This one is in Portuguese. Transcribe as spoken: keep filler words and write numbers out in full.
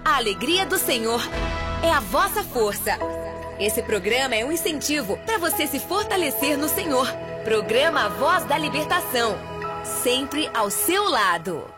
A alegria do Senhor é a vossa força. Esse programa é um incentivo para você se fortalecer no Senhor. Programa A Voz da Libertação. Sempre ao seu lado.